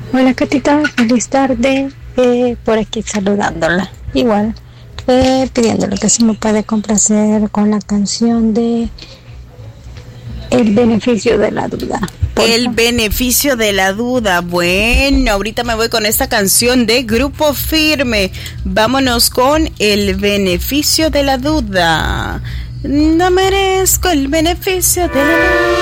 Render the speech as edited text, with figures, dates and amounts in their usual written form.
Hola Catita, feliz tarde. Por aquí saludándola. Igual, pidiéndole que se me puede complacer con la canción de El beneficio de la duda. El beneficio de la duda. Bueno, ahorita me voy con esta canción de Grupo Firme. Vámonos con El beneficio de la duda. No merezco el beneficio de la duda.